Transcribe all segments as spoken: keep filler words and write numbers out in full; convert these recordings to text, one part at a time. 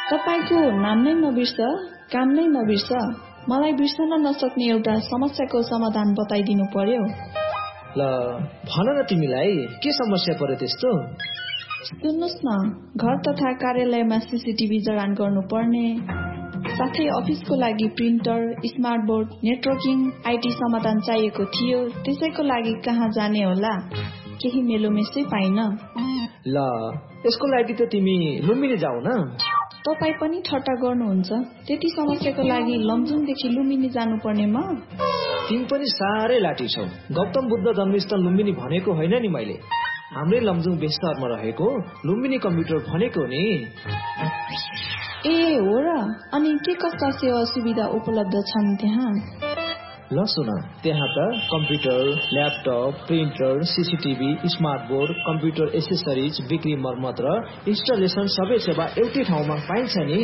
तपाईको नाम नै नबिर्स, काम नै नबिर्स। मलाई बिर्सन नसक्ने एउटा समस्याको समाधान बताइदिनु पर्यो। ल भन न तिमीलाई के समस्या पर्यो त्यस्तो? सुन्नुस् न, घर तथा कार्यालयमा सीसीटीभी जडान गर्नुपर्ने, साथै अफिसको लागि printer, smart board, networking, IT समाधान चाहिएको थियो। त्यसैको लागि कहाँ जाने होला? केही मेलोमेसै पाइन। ल यसको लागि त तिमी लुम्बिनी जाऊ न। तपाई पनि ठट्टा गर्नुहुन्छ? त्यति समस्याको लागि लमजुङदेखि लुम्बिनी जानुपर्ने म? तिमी पनि साह्रै लाठी छौ। गौतम बुद्ध जन्मस्थल लुम्बिनी भनेको होइन नि मैले। हाम्रै लमजुङ बेसरमा रहेको लुम्बिनी कम्प्युटर भनेको नि। ए हो र? अनि के कस्ता सेवा सुविधा उपलब्ध छन् त्यहाँ? ल सुन, त्यहाँ त computer, laptop, printer, CCTV, smart board, computer accessories, बिक्री मर्मत र इन्स्टलेसन सबै सेवा एउटै ठाउँमा पाइन्छ नि।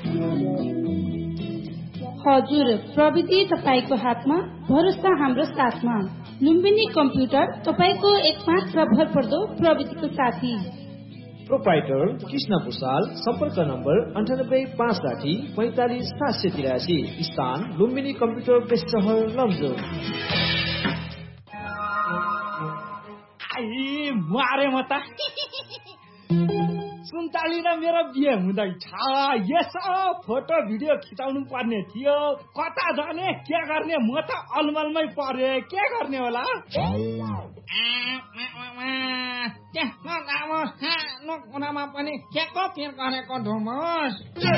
हजुर, प्रविधि तपाईको हातमा, भरोसा हाम्रो साथमा। लुम्बिनी कम्प्युटर तपाईको एकमात्र भरपर्दो प्रविधिको साथी। प्रोप्राइटर कृष्ण भूषाल, सम्पर्क नम्बर अन्ठानब्बे पाँच साठी पैंतालिस सात सय तिरासी, स्थान लुम्बिनी कम्प्युटर बेस सहर लमजुङ। मारे म त सुन्ताली र मेरो बिहे हुँदैछ। यसो फोटो भिडियो खिचाउनु पर्ने थियो। कता जाने के गर्ने, म त अलमलमै परे। के गर्ने होला? त्यस्तो लामो सानो कुरामा पनि के को पिर गरेको धुमोस?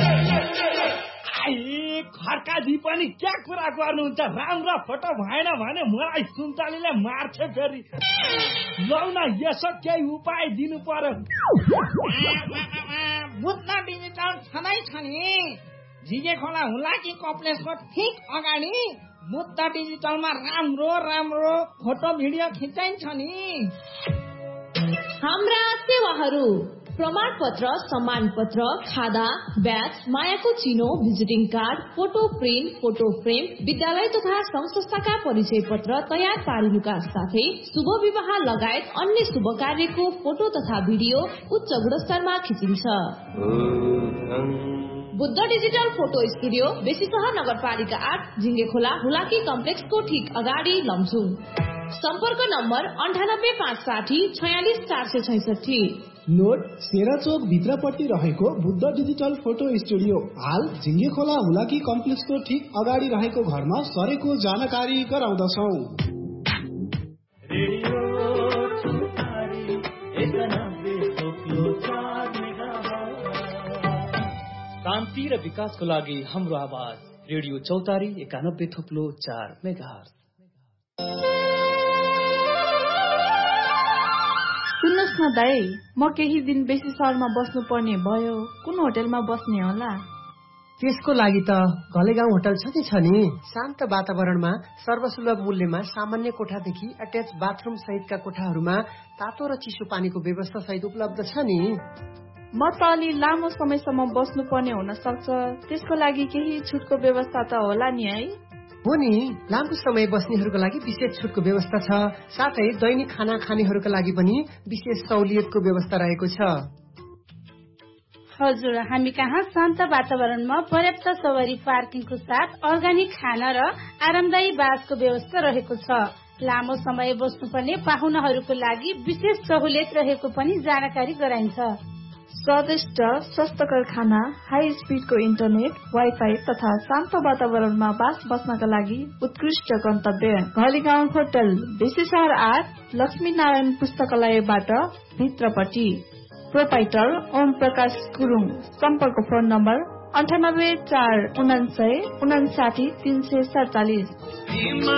खड्काजी पनि क्या कुरा गर्नुहुन्छ? राम्रो फोटो भएन भने मलाई सुन्तालीले मार्छ फेरि। लौ न यसो केही उपाय दिनु पर्यो। बुद्ध डिजिटल छँदै छ नि, झिगे खोला हुलाकी कम्प्लेक्सको ठिक अगाडि बुद्ध डिजिटलमा राम्रो राम्रो फोटो भिडियो खिचाइन्छ नि। हाम्रा सेवाहरू: प्रमाण पत्र, सम्मान पत्र, खादा, ब्याज, मायाको चिनो, visiting card, photo print, photo frame, विद्यालय तथा संघ संस्थाका परिचय पत्र तयार पारिनुका साथै शुभ विवाह लगायत अन्य शुभ कार्यको फोटो तथा भिडियो उच्च गुणस्तरमा खिचिन्छ। Buddha digital photo studio, Besisahar नगरपालिका आठ, झिङ्गे खोला हुलाकी कम्प्लेक्सको ठिक अगाडि लमजुङ। सम्पर्क नम्बर अन्ठानब्बे पाँच साठी छयालिस चार सय छैसठी। नोट, सेराचोक भित्रपट्टि रहेको बुद्ध डिजिटल फोटो स्टुडियो हाल झिङ्गे खोला हुलाकी कम्प्लेक्सको ठिक अगाडि रहेको घरमा सरेको जानकारी गराउँदछौ। शान्ति र विकासको लागि हाम्रो आवाज रेडियो चौतारी एकानब्बे थोप्लो चार मेगाहर्ज। सुन्नुहोस् न दाई, म केही दिन बेसी सहरमा बस्नु पर्ने भयो। कुन होटलमा बस्ने होला? त्यसको लागि त घलेगाउँ होटल छ कि छ नि। शान्त वातावरणमा सर्वसुलभ मूल्यमा सामान्य कोठादेखि अट्याच बाथरुम सहितका कोठाहरूमा तातो र चिसो पानीको व्यवस्था सहित उपलब्ध छ नि। म त अलि लामो समयसम्म बस्नु पर्ने हुन सक्छ, त्यसको लागि केही छुटको व्यवस्था त होला नि है? हो नि, लामो समय बस्नेहरूको लागि विशेष छुटको व्यवस्था छ। साथै दैनिक खाना खानेहरूका लागि पनि विशेष सहुलियतको व्यवस्था रहेको छ। हजुर, हामी कहाँ शान्त वातावरणमा पर्याप्त सवारी पार्किङको साथ अर्ग्यानिक खाना र आरामदायी बासको व्यवस्था रहेको छ। लामो समय बस्नुपर्ने पाहुनाहरूको लागि विशेष सहुलियत रहेको पनि जानकारी गराइन्छ। स्वादिष्ट स्वास्थ्यकर खाना, हाई स्पिडको इन्टरनेट, वाइफाई तथा शान्त वातावरणमा बास बस्नका लागि उत्कृष्ट गन्तव्य घलेगाउँ होटल, बेसीसहर आठ, लक्ष्मी नारायण पुस्तकालयबाट भित्रपट्टि। प्रोपाइटर ओम प्रकाश गुरुङ। सम्पर्क फोन नम्बर अन्ठानब्बे चार उनासय उनासाठी तीन सय सडचालिस।